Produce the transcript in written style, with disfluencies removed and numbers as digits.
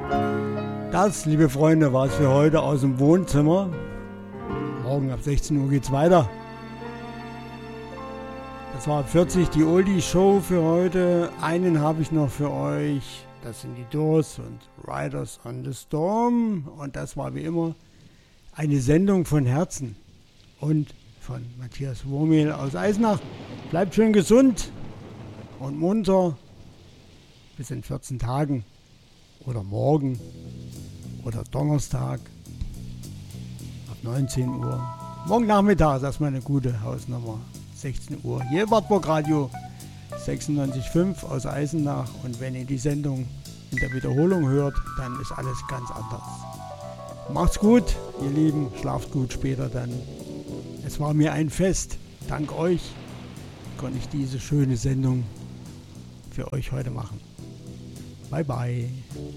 Das, liebe Freunde, war es für heute aus dem Wohnzimmer. Morgen ab 16 Uhr geht's weiter. Das war ab 40 die Oldie-Show für heute. Einen habe ich noch für euch. Das sind die Doors und Riders on the Storm. Und das war wie immer eine Sendung von Herzen und von Matthias Wurmel aus Eisenach. Bleibt schön gesund und munter. Bis in 14 Tagen oder morgen oder Donnerstag ab 19 Uhr. Morgen Nachmittag ist erstmal eine gute Hausnummer. 16 Uhr. Hier Wartburg Radio 96.5 aus Eisenach. Und wenn ihr die Sendung in der Wiederholung hört, dann ist alles ganz anders. Macht's gut, ihr Lieben. Schlaft gut später dann. Es war mir ein Fest. Dank euch konnte ich diese schöne Sendung für euch heute machen. Bye bye.